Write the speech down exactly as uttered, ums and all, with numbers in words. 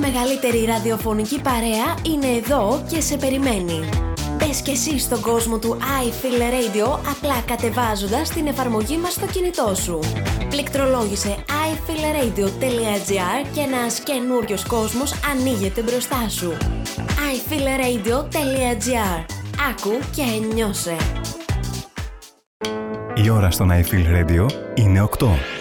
μεγαλύτερη ραδιοφωνική παρέα είναι εδώ και σε περιμένει. Μπες και εσύ στον κόσμο του I Feel Radio απλά κατεβάζοντας την εφαρμογή μας στο κινητό σου. Πληκτρολόγησε άι φιλ ρέιντιο τελεία τζι άρ και ένας καινούριος κόσμος ανοίγεται μπροστά σου. άι φιλ ρέιντιο τελεία τζι άρ. Άκου και νιώσε. Η ώρα στον I Feel Radio είναι οκτώ.